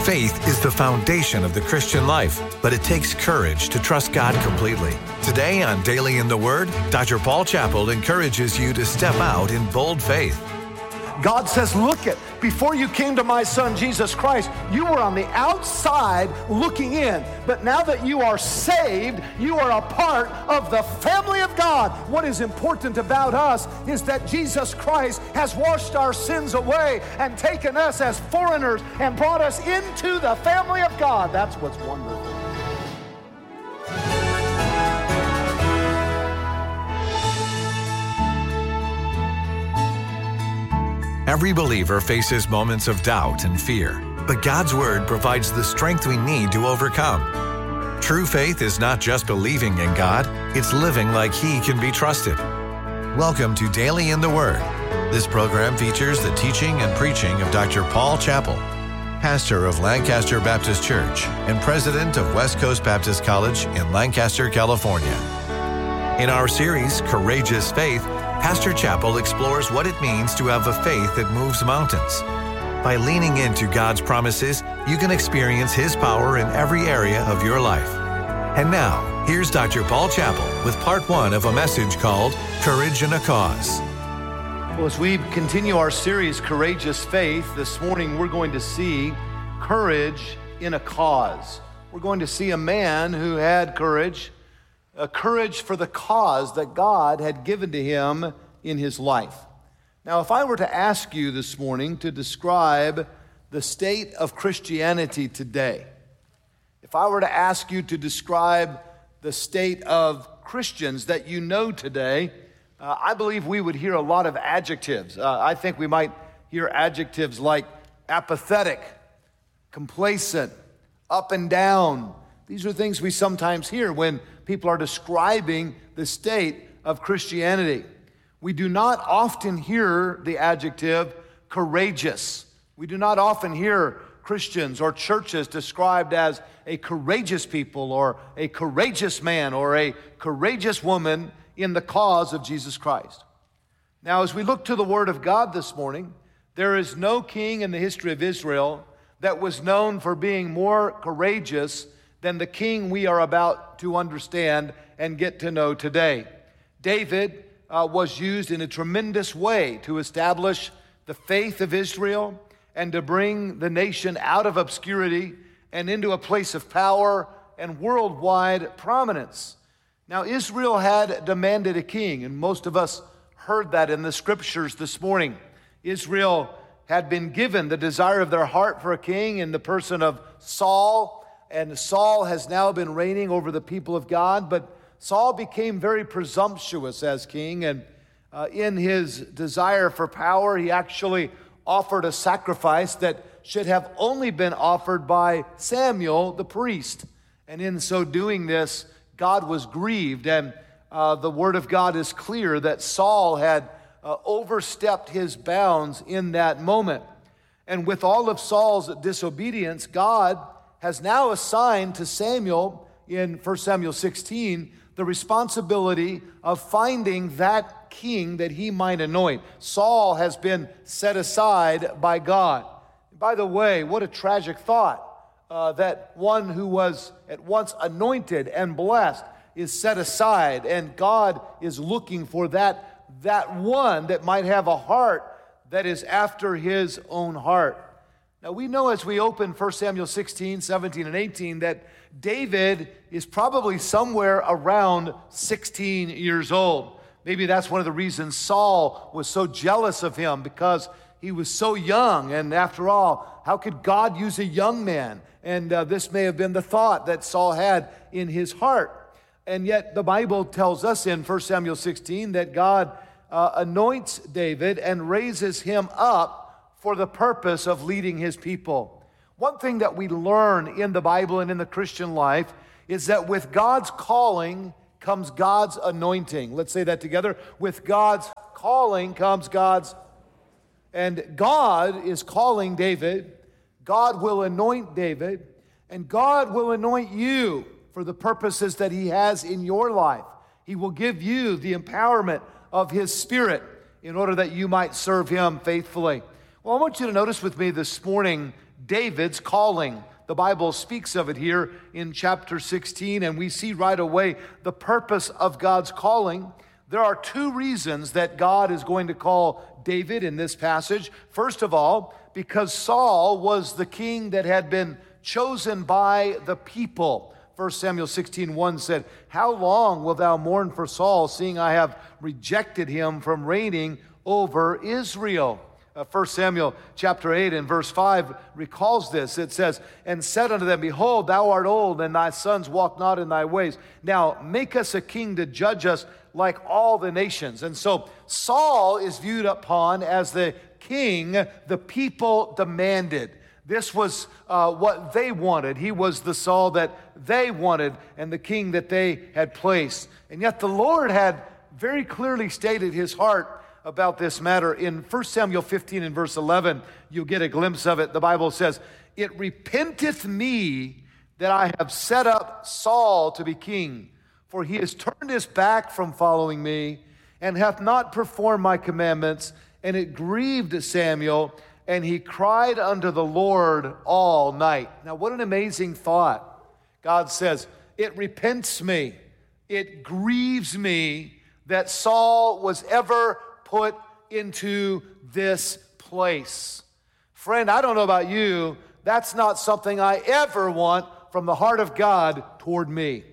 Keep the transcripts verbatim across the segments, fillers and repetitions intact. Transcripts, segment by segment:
Faith is the foundation of the Christian life, but it takes courage to trust God completely. Today on Daily in the Word, Doctor Paul Chappell encourages you to step out in bold faith. God says, look it, before you came to my son, Jesus Christ, you were on the outside looking in. But now that you are saved, you are a part of the family of God. What is important about us is that Jesus Christ has washed our sins away and taken us as foreigners and brought us into the family of God. That's what's wonderful. Every believer faces moments of doubt and fear, but God's Word provides the strength we need to overcome. True faith is not just believing in God, it's living like He can be trusted. Welcome to Daily in the Word. This program features the teaching and preaching of Doctor Paul Chappell, pastor of Lancaster Baptist Church and president of West Coast Baptist College in Lancaster, California. In our series, Courageous Faith, Pastor Chappell explores what it means to have a faith that moves mountains. By leaning into God's promises, you can experience His power in every area of your life. And now, here's Doctor Paul Chappell with part one of a message called Courage in a Cause. Well, as we continue our series, Courageous Faith, this morning we're going to see courage in a cause. We're going to see a man who had courage, a courage for the cause that God had given to him in his life. Now, if I were to ask you this morning to describe the state of Christianity today, if I were to ask you to describe the state of Christians that you know today, uh, I believe we would hear a lot of adjectives. Uh, I think we might hear adjectives like apathetic, complacent, up and down. These are things we sometimes hear when people are describing the state of Christianity. We do not often hear the adjective courageous. We do not often hear Christians or churches described as a courageous people or a courageous man or a courageous woman in the cause of Jesus Christ. Now, as we look to the Word of God this morning, there is no king in the history of Israel that was known for being more courageous than the king we are about to understand and get to know today. David uh, was used in a tremendous way to establish the faith of Israel and to bring the nation out of obscurity and into a place of power and worldwide prominence. Now, Israel had demanded a king, and most of us heard that in the scriptures this morning. Israel had been given the desire of their heart for a king in the person of Saul. And Saul has now been reigning over the people of God, but Saul became very presumptuous as king, and uh, in his desire for power, he actually offered a sacrifice that should have only been offered by Samuel the priest. And in so doing this, God was grieved, and uh, the word of God is clear that Saul had uh, overstepped his bounds in that moment. And with all of Saul's disobedience, God has now assigned to Samuel in First Samuel sixteen the responsibility of finding that king that he might anoint. Saul has been set aside by God. By the way, what a tragic thought uh, that one who was at once anointed and blessed is set aside, and God is looking for that, that one that might have a heart that is after his own heart. Now, we know as we open First Samuel sixteen, seventeen, and eighteen that David is probably somewhere around sixteen years old. Maybe that's one of the reasons Saul was so jealous of him, because he was so young. And after all, how could God use a young man? And uh, this may have been the thought that Saul had in his heart. And yet the Bible tells us in First Samuel sixteen that God uh, anoints David and raises him up for the purpose of leading his people. One thing that we learn in the Bible and in the Christian life is that with God's calling comes God's anointing. Let's say that together. With God's calling comes God's, and God is calling David. God will anoint David, and God will anoint you for the purposes that He has in your life. He will give you the empowerment of His Spirit in order that you might serve Him faithfully. Well, I want you to notice with me this morning David's calling. The Bible speaks of it here in chapter sixteen, and we see right away the purpose of God's calling. There are two reasons that God is going to call David in this passage. First of all, because Saul was the king that had been chosen by the people. First Samuel sixteen one said, "How long wilt thou mourn for Saul, seeing I have rejected him from reigning over Israel?" Uh, First Samuel chapter eight and verse five recalls this. It says, "And said unto them, Behold, thou art old, and thy sons walk not in thy ways. Now make us a king to judge us like all the nations." And so Saul is viewed upon as the king the people demanded. This was uh, what they wanted. He was the Saul that they wanted and the king that they had placed. And yet the Lord had very clearly stated his heart about this matter. In First Samuel fifteen and verse eleven, you'll get a glimpse of it. The Bible says, "It repenteth me that I have set up Saul to be king, for he has turned his back from following me, and hath not performed my commandments. And it grieved Samuel, and he cried unto the Lord all night." Now, what an amazing thought. God says, it repents me, it grieves me that Saul was ever put into this place. Friend, I don't know about you, that's not something I ever want from the heart of God toward me.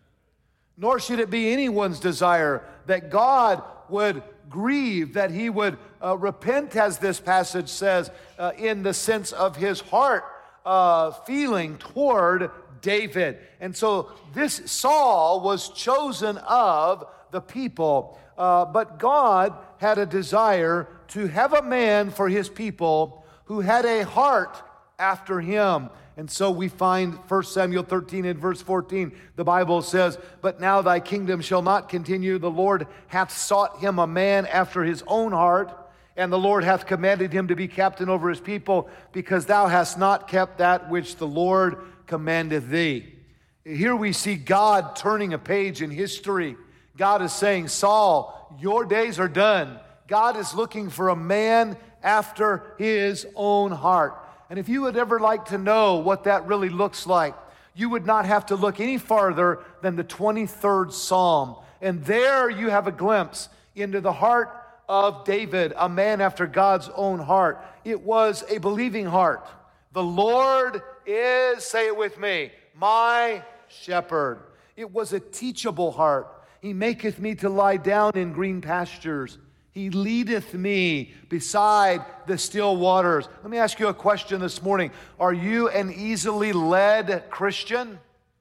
Nor should it be anyone's desire that God would grieve, that he would uh, repent, as this passage says, uh, in the sense of his heart uh, feeling toward David. And so this Saul was chosen of the people, uh, but God had a desire to have a man for his people who had a heart after him. And so we find First Samuel thirteen and verse fourteen, the Bible says, "But now thy kingdom shall not continue. The Lord hath sought him a man after his own heart, and the Lord hath commanded him to be captain over his people, because thou hast not kept that which the Lord commandeth thee." Here we see God turning a page in history. God is saying, Saul, your days are done. God is looking for a man after his own heart. And if you would ever like to know what that really looks like, you would not have to look any farther than the twenty-third Psalm. And there you have a glimpse into the heart of David, a man after God's own heart. It was a believing heart. The Lord is, say it with me, my shepherd. It was a teachable heart. He maketh me to lie down in green pastures. He leadeth me beside the still waters. Let me ask you a question this morning. Are you an easily led Christian?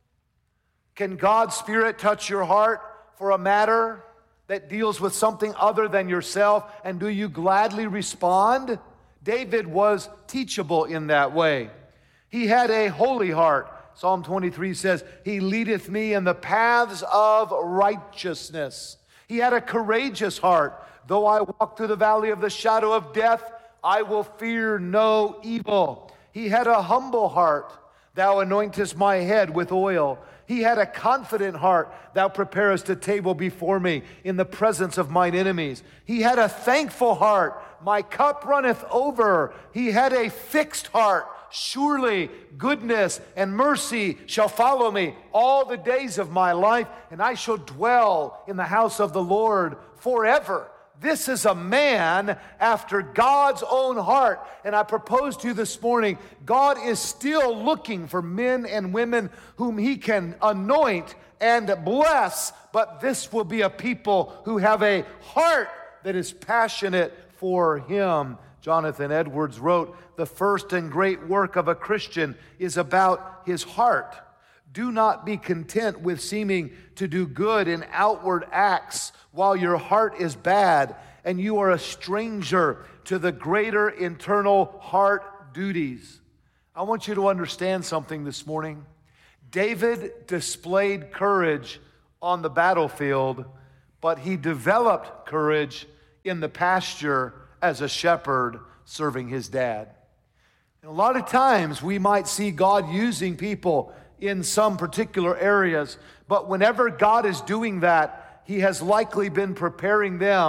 Can God's Spirit touch your heart for a matter that deals with something other than yourself? And do you gladly respond? David was teachable in that way. He had a holy heart. Psalm twenty-three says, "He leadeth me in the paths of righteousness." He had a courageous heart. "Though I walk through the valley of the shadow of death, I will fear no evil." He had a humble heart. "Thou anointest my head with oil." He had a confident heart. "Thou preparest a table before me in the presence of mine enemies." He had a thankful heart. "My cup runneth over." He had a fixed heart. "Surely goodness and mercy shall follow me all the days of my life, and I shall dwell in the house of the Lord forever." This is a man after God's own heart. And I propose to you this morning, God is still looking for men and women whom he can anoint and bless, but this will be a people who have a heart that is passionate for him. Jonathan Edwards wrote, "The first and great work of a Christian is about his heart. Do not be content with seeming to do good in outward acts while your heart is bad and you are a stranger to the greater internal heart duties." I want you to understand something this morning. David displayed courage on the battlefield, but he developed courage in the pasture as a shepherd serving his dad. And a lot of times we might see God using people in some particular areas, but whenever God is doing that, he has likely been preparing them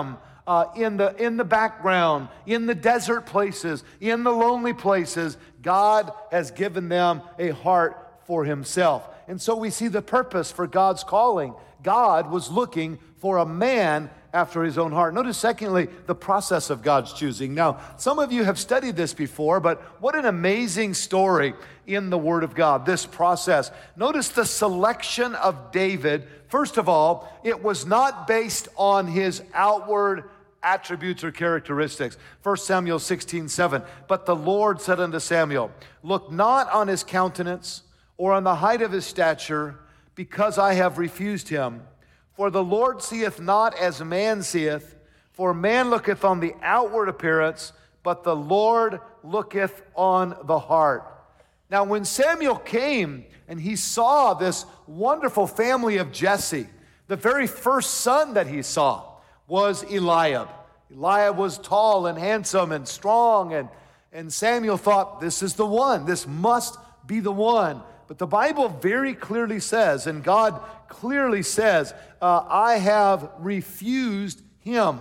uh, in the, in the background, in the desert places, in the lonely places. God has given them a heart for himself. And so we see the purpose for God's calling. God was looking for a man after his own heart. Notice, secondly, the process of God's choosing. Now, some of you have studied this before, but what an amazing story in the Word of God, this process. Notice the selection of David. First of all, it was not based on his outward attributes or characteristics. First Samuel sixteen seven. But the Lord said unto Samuel, look not on his countenance or on the height of his stature, because I have refused him. For the Lord seeth not as man seeth, for man looketh on the outward appearance, but the Lord looketh on the heart. Now, when Samuel came and he saw this wonderful family of Jesse, the very first son that he saw was Eliab. Eliab was tall and handsome and strong, and, and Samuel thought, this is the one. This must be the one. But the Bible very clearly says, and God clearly says, uh, I have refused him.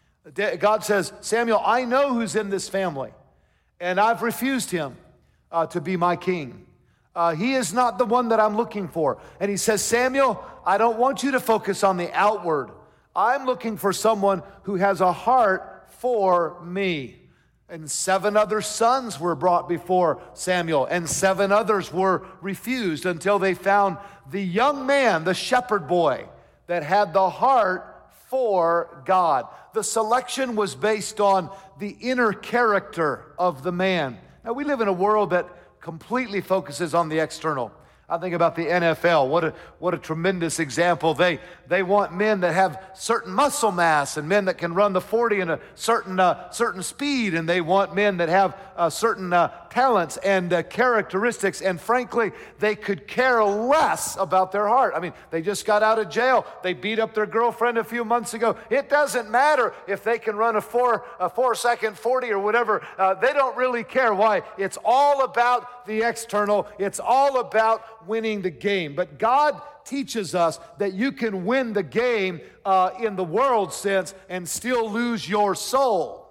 God says, Samuel, I know who's in this family, and I've refused him uh, to be my king. Uh, he is not the one that I'm looking for. And he says, Samuel, I don't want you to focus on the outward. I'm looking for someone who has a heart for me. And seven other sons were brought before Samuel, and seven others were refused until they found the young man, the shepherd boy, that had the heart for God. The selection was based on the inner character of the man. Now, we live in a world that completely focuses on the external. I think about the N F L. What a what a tremendous example. They they want men that have certain muscle mass and men that can run the forty in a certain uh, certain speed, and they want men that have uh, certain uh, talents and uh, characteristics. And frankly, they could care less about their heart. I mean, they just got out of jail. They beat up their girlfriend a few months ago. It doesn't matter if they can run a four a four second forty or whatever. Uh, they don't really care. Why? It's all about the external. It's all about winning the game. But God teaches us that you can win the game uh, in the world sense and still lose your soul.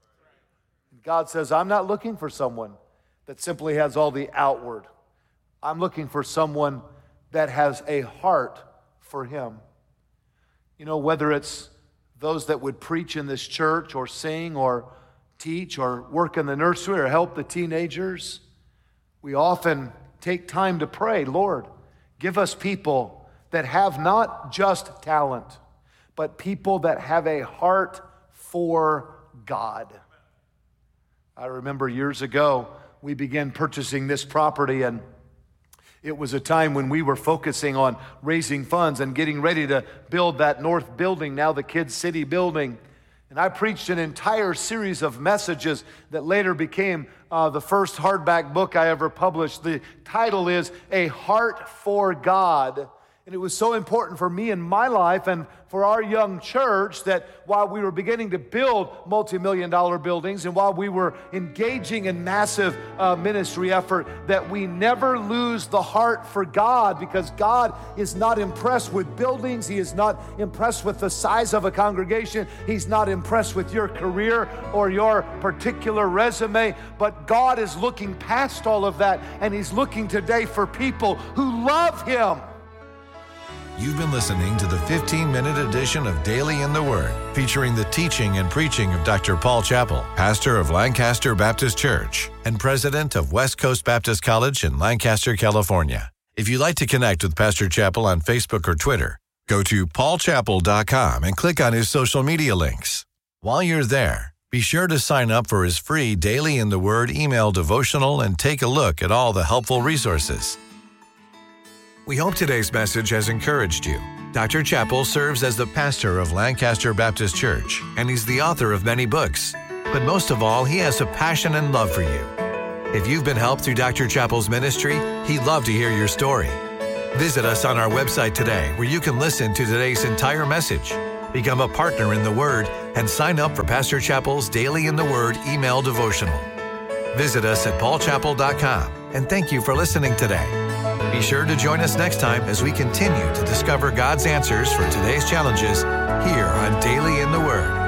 God says, I'm not looking for someone that simply has all the outward. I'm looking for someone that has a heart for him. You know, whether it's those that would preach in this church or sing or teach or work in the nursery or help the teenagers, we often take time to pray, Lord, give us people that have not just talent, but people that have a heart for God. I remember years ago, we began purchasing this property, and it was a time when we were focusing on raising funds and getting ready to build that north building, now the Kids City building. And I preached an entire series of messages that later became uh, the first hardback book I ever published. The title is A Heart for God. And it was so important for me in my life and for our young church that while we were beginning to build multi-million dollar buildings and while we were engaging in massive uh, ministry effort, that we never lose the heart for God, because God is not impressed with buildings. He is not impressed with the size of a congregation. He's not impressed with your career or your particular resume, but God is looking past all of that, and He's looking today for people who love Him. You've been listening to the fifteen-minute edition of Daily in the Word, featuring the teaching and preaching of Doctor Paul Chappell, pastor of Lancaster Baptist Church and president of West Coast Baptist College in Lancaster, California. If you'd like to connect with Pastor Chappell on Facebook or Twitter, go to paul chappell dot com and click on his social media links. While you're there, be sure to sign up for his free Daily in the Word email devotional and take a look at all the helpful resources. We hope today's message has encouraged you. Doctor Chappell serves as the pastor of Lancaster Baptist Church, and he's the author of many books. But most of all, he has a passion and love for you. If you've been helped through Doctor Chappell's ministry, he'd love to hear your story. Visit us on our website today, where you can listen to today's entire message, become a partner in the Word, and sign up for Pastor Chappell's Daily in the Word email devotional. Visit us at paul chappell dot com, and thank you for listening today. Be sure to join us next time as we continue to discover God's answers for today's challenges here on Daily in the Word.